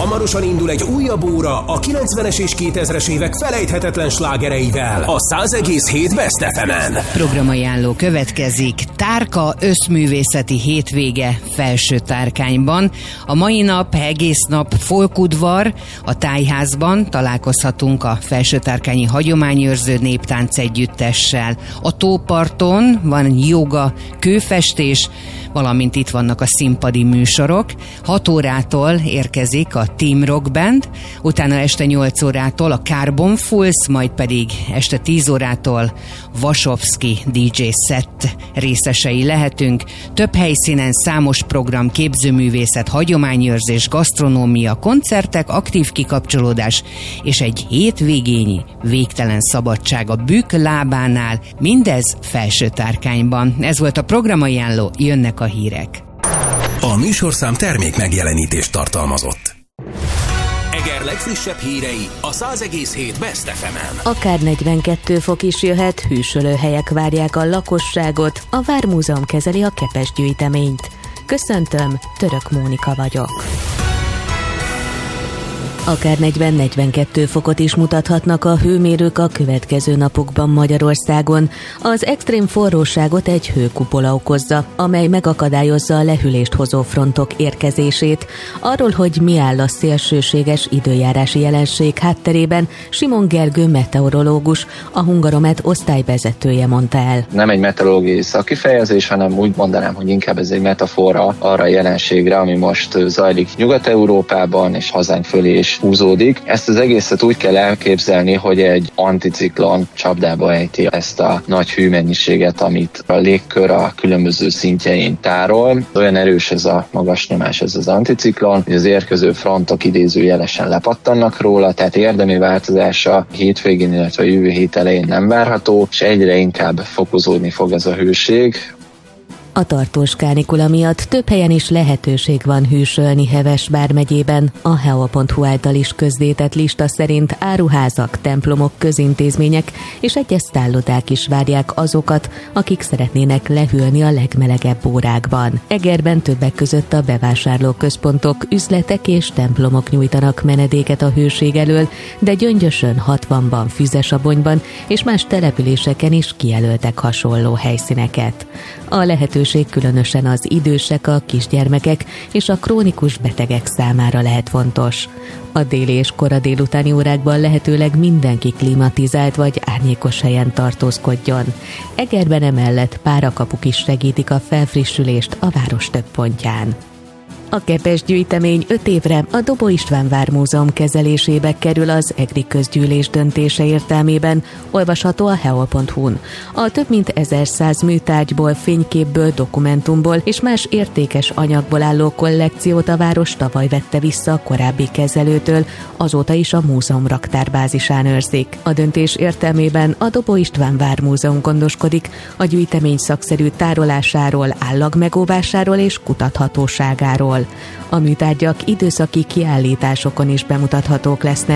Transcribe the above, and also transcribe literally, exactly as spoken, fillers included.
Hamarosan indul egy újabb óra a kilencvenes és kétezres évek felejthetetlen slágereivel a száz egész hét Best ef emen. Programajánló következik. Tárka összművészeti hétvége Felsőtárkányban. A mai nap egész nap folkudvar, a Tájházban találkozhatunk a felsőtárkányi hagyományőrző néptánc együttessel. A tóparton van joga, kőfestés, valamint itt vannak a színpadi műsorok. hat órától érkezik a Team Rock Band, utána este nyolc órától a Carbon Fools, majd pedig este tíz órától Vasovszki dé dzsé set részesei lehetünk. Több helyszínen számos program, képzőművészet, hagyományőrzés, gasztronómia, koncertek, aktív kikapcsolódás és egy hétvégényi végtelen szabadság a Bükk lábánál, mindez Felsőtárkányban. Ez volt a programajánló, jönnek a hírek. A műsorszám termék megjelenítést tartalmazott. Eger legfrissebb hírei a száz egész hét Best ef emen. Akár negyvenkét fok is jöhet, hűsölőhelyek várják a lakosságot, a Vármúzeum kezeli a Kepes gyűjteményt. Köszöntöm, Török Mónika vagyok. Akár negyven-negyvenkét fokot is mutathatnak a hőmérők a következő napokban Magyarországon. Az extrém forróságot egy hőkupola okozza, amely megakadályozza a lehűlést hozó frontok érkezését. Arról, hogy mi áll a szélsőséges időjárási jelenség hátterében, Simon Gergő meteorológus, a Hungaromet osztályvezetője mondta el. Nem egy meteorológiai szakifejezés, hanem úgy mondanám, hogy inkább ez egy metafora arra a jelenségre, ami most zajlik Nyugat-Európában és hazánk fölé is húzódik. Ezt az egészet úgy kell elképzelni, hogy egy anticiklon csapdába ejti ezt a nagy hőmennyiséget, amit a légkör a különböző szintjein tárol. Olyan erős ez a magas nyomás, ez az anticiklon, hogy az érkező frontok idézőjelesen lepattannak róla, tehát érdemi változása hétvégén, illetve a jövő hét elején nem várható, és egyre inkább fokozódni fog ez a hőség. A tartós kánikula miatt több helyen is lehetőség van hűsölni Heves vármegyében. A hea pont hu által is közzétett lista szerint áruházak, templomok, közintézmények és egyes szállodák is várják azokat, akik szeretnének lehűlni a legmelegebb órákban. Egerben többek között a bevásárlóközpontok, üzletek és templomok nyújtanak menedéket a hőség elől, de Gyöngyösön, Hatvanban, Füzesabonyban és más településeken is kijelöltek hasonló helyszíneket. A lehetőség különösen az idősek, a kisgyermekek és a krónikus betegek számára lehet fontos. A déli és kora délutáni órákban lehetőleg mindenki klimatizált vagy árnyékos helyen tartózkodjon. Egerben emellett párakapuk is segítik a felfrissülést a város több pontján. A Kepes gyűjtemény öt évre a Dobó István Vármúzeum kezelésébe kerül az egri közgyűlés döntése értelmében, olvasható a hea pont hu-n. A több mint ezerszáz műtárgyból, fényképből, dokumentumból és más értékes anyagból álló kollekciót a város tavaly vette vissza a korábbi kezelőtől, azóta is a múzeum raktárbázisán őrzik. A döntés értelmében a Dobó István Vármúzeum gondoskodik a gyűjtemény szakszerű tárolásáról, állagmegóvásáról és kutathatóságáról. A műtárgyak időszaki kiállításokon is bemutathatók lesznek.